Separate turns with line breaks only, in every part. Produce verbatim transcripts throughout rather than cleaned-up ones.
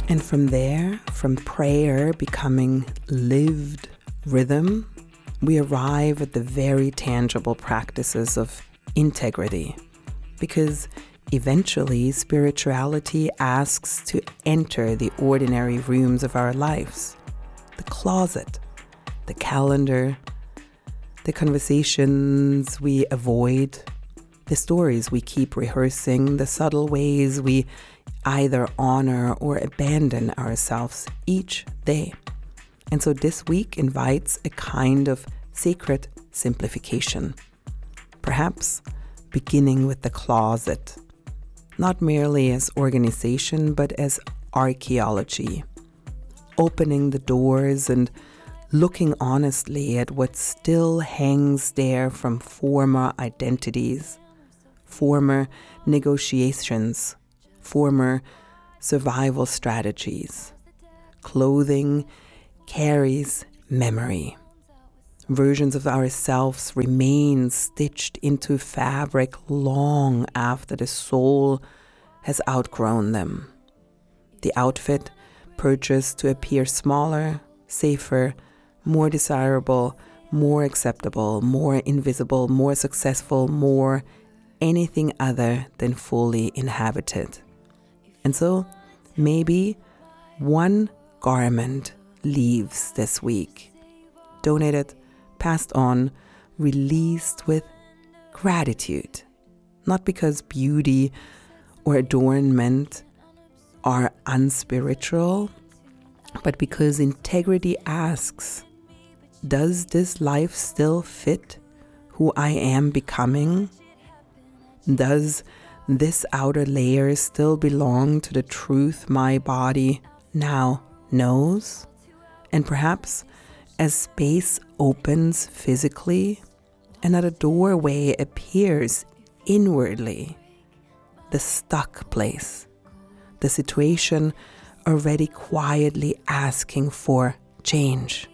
And from there, from prayer becoming lived rhythm, we arrive at the very tangible practices of integrity. Because eventually, spirituality asks to enter the ordinary rooms of our lives. The closet, the calendar, the conversations we avoid, the stories we keep rehearsing, the subtle ways we either honor or abandon ourselves each day. And so this week invites a kind of sacred simplification. Perhaps beginning with the closet, not merely as organization, but as archaeology. Opening the doors and looking honestly at what still hangs there from former identities, former negotiations, former survival strategies. Clothing carries memory. Versions of ourselves remain stitched into fabric long after the soul has outgrown them. The outfit purchased to appear smaller, safer, more desirable, more acceptable, more invisible, more successful, more anything other than fully inhabited. And so maybe one garment leaves this week, donated, passed on, released with gratitude, not because beauty or adornment are unspiritual, but because integrity asks, does this life still fit who I am becoming? Does this outer layer still belong to the truth my body now knows? And perhaps as space opens physically, another doorway appears inwardly, the stuck place, the situation already quietly asking for change.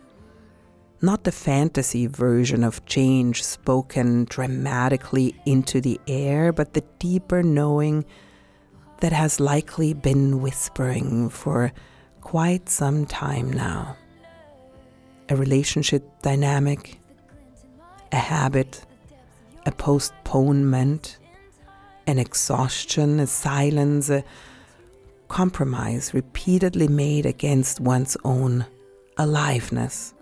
Not the fantasy version of change spoken dramatically into the air, but the deeper knowing that has likely been whispering for quite some time now. A relationship dynamic, a habit, a postponement, an exhaustion, a silence, a compromise repeatedly made against one's own aliveness.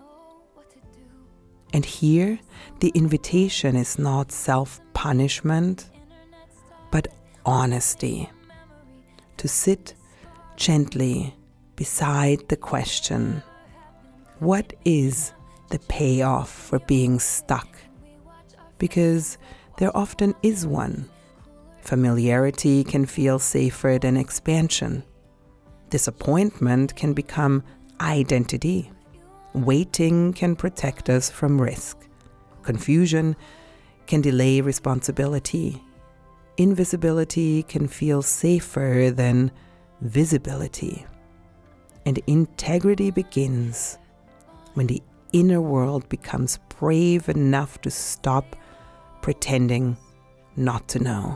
And here, the invitation is not self-punishment, but honesty. To sit gently beside the question, what is the payoff for being stuck? Because there often is one. Familiarity can feel safer than expansion. Disappointment can become identity. Waiting can protect us from risk. Confusion can delay responsibility. Invisibility can feel safer than visibility. And integrity begins when the inner world becomes brave enough to stop pretending not to know.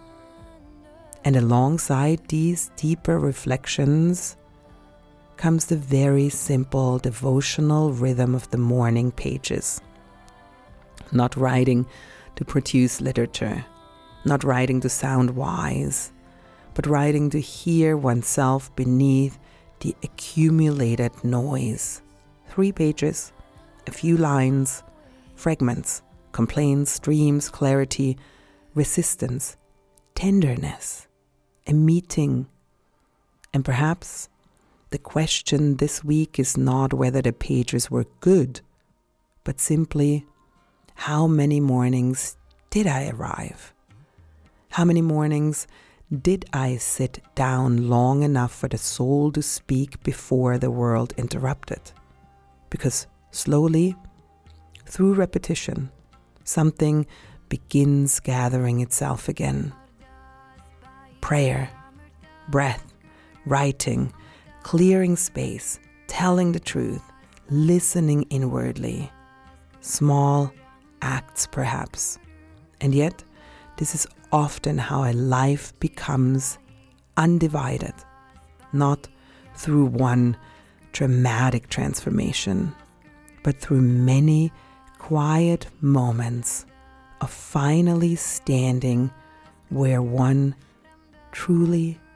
And alongside these deeper reflections comes the very simple devotional rhythm of the morning pages. Not writing to produce literature, not writing to sound wise, but writing to hear oneself beneath the accumulated noise. Three pages, a few lines, fragments, complaints, dreams, clarity, resistance, tenderness, a meeting, and perhaps the question this week is not whether the pages were good, but simply, how many mornings did I arrive? How many mornings did I sit down long enough for the soul to speak before the world interrupted? Because slowly, through repetition, something begins gathering itself again. Prayer, breath, writing, clearing space, telling the truth, listening inwardly. Small acts, perhaps. And yet, this is often how a life becomes undivided, not through one dramatic transformation, but through many quiet moments of finally standing where one truly